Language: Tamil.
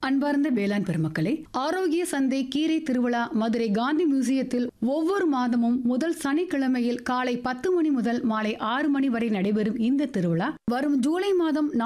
அன்பார்ந்த வேளாண் பெருமக்களே, ஆரோக்கிய சந்தை கீரை திருவிழா மதுரை காந்தி மியூசியத்தில் ஒவ்வொரு மாதமும் முதல் சனிக்கிழமையில் காலை 10 மணி முதல் மாலை 6 மணி வரை நடைபெறும் இந்த திருவிழா வரும் ஜூலை மாதம்